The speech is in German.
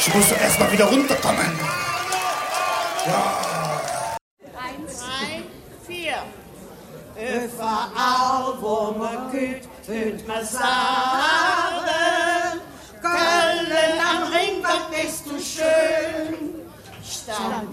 Ich muss doch erst mal wieder runterkommen. Ja. 1, 2, 4. Überall, wo man geht, hört man sagen.